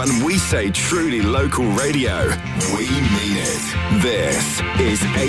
When we say truly local radio, we mean it. This is